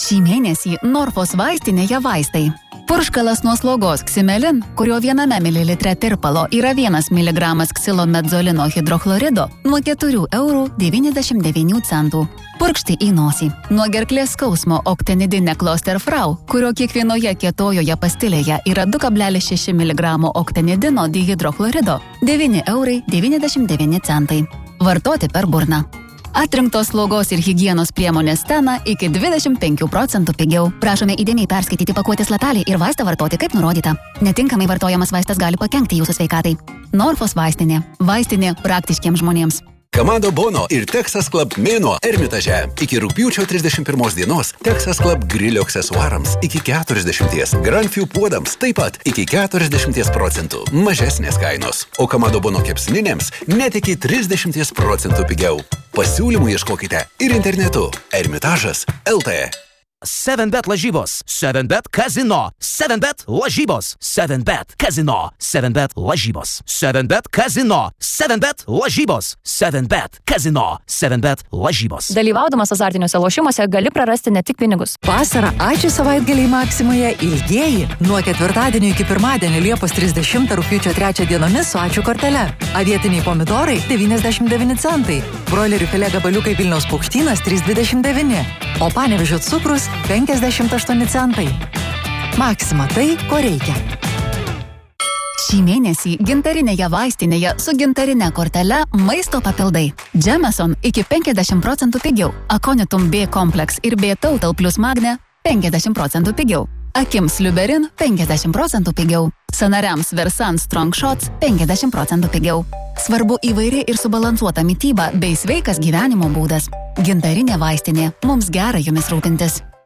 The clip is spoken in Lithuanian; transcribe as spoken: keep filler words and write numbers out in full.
Šį mėnesį Norfos vaistinėje vaistai. Purškalas nuo slogos Ximelin, kurio viename mililitre tirpalo yra vienas miligramas ksilomedzolino hidrochlorido, nuo keturių eurų devyniasdešimt devynių centų. Purkšti į nosį. Nuo gerklės skausmo Octanidine Klosterfrau, kurio kiekvienoje kietojoje pastilėje yra du kablelis šeši miligramo Octanidino dihidrochlorido, devyni eurai devyniasdešimt devyni centai. Vartoti per burną. Atrinktos slaugos ir higienos priemonės Stena iki dvidešimt penkių procentų pigiau. Prašome įdėmiai perskaityti pakuotės lapelį ir vaistą vartoti kaip nurodyta. Netinkamai vartojamas vaistas gali pakenkti jūsų sveikatai. Norfos vaistinė. Vaistinė praktiškiems žmonėms. Kamado Bono ir Texas Club mėnuo Ermitaže. Iki rugpjūčio trisdešimt pirmos dienos Texas Club grilio aksesuarams iki keturiasdešimties, Grand Few puodams taip pat iki keturiasdešimties procentų mažesnės kainos. O Kamado Bono kepsninėms net iki trisdešimties procentų pigiau. Pasiūlymų ieškokite ir internetu ermitažas taškas lt. seven bet lažybos, seven bet kazino, seven bet lažybos, seven bet kazino, seven bet lažybos, seven bet kazino, seven bet lažybos, seven bet kazino, seven bet lažybos. Dalyvaudamas azartiniuose lošimuose gali prarasti ne tik pinigus. Vasarą ačiū savaitgaliai Maksimoje ilgieji. Nuo ketvirtadienio iki pirmadienio Liepos trisdešimtą rugpjūčio trečią dienomis su ačiū kortele. Avietiniai pomidorai devyniasdešimt devyni centai. Broilerių filė gabaliukai Vilniaus Paukštynas trys dvidešimt devyni. O Panevėžio cukrus penkiasdešimt aštuoni centai. Maksima tai, ko reikia. Šį mėnesį gintarinėje vaistinėje su gintarine kortele maisto papildai. Jameson iki penkiasdešimt procentų pigiau. Aconitum B Complex ir B Total plus Magne penkiasdešimt procentų pigiau. Akims Liuberin penkiasdešimt procentų pigiau. Sanariams Versan Strong Shots penkiasdešimt procentų pigiau. Svarbu įvairi ir subalansuota mityba bei sveikas gyvenimo būdas. Gintarinė vaistinė. Mums gera jumis rūpintis.